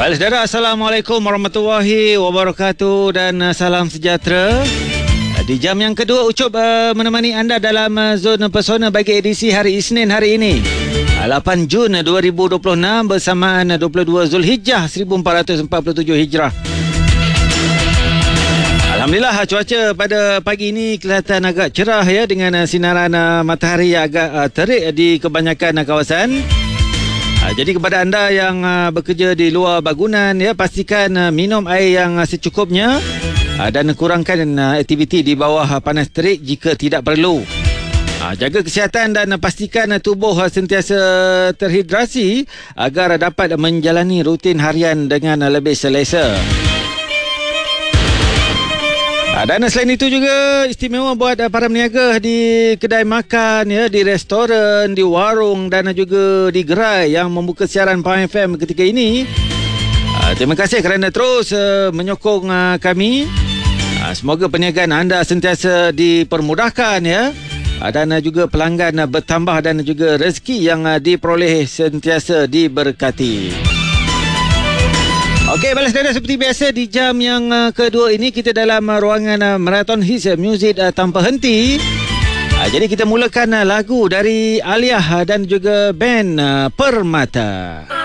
Baik saudara, Assalamualaikum warahmatullahi wabarakatuh dan salam sejahtera. Di jam yang kedua Ucup menemani anda dalam zona pesona bagi edisi hari Isnin hari ini 8 Jun 2026 bersamaan 22 Zulhijjah 1447 Hijrah. Alhamdulillah, cuaca pada pagi ini kelihatan agak cerah ya, dengan sinaran matahari yang agak terik di kebanyakan kawasan. Jadi kepada anda yang bekerja di luar bangunan ya, pastikan minum air yang secukupnya dan kurangkan aktiviti di bawah panas terik jika tidak perlu. Jaga kesihatan dan pastikan tubuh sentiasa terhidrasi agar dapat menjalani rutin harian dengan lebih selesa. Dan selain itu juga istimewa buat para peniaga di kedai makan ya, di restoran, di warung dan juga di gerai yang membuka siaran Pahang FM ketika ini. Terima kasih kerana terus menyokong kami. Semoga perniagaan anda sentiasa dipermudahkan ya, dan juga pelanggan bertambah dan juga rezeki yang diperoleh sentiasa diberkati. Okey, balas saudara, seperti biasa di jam yang kedua ini kita dalam ruangan Marathon Hits Music Tanpa Henti. Jadi kita mulakan lagu dari Aliyah dan juga band Permata.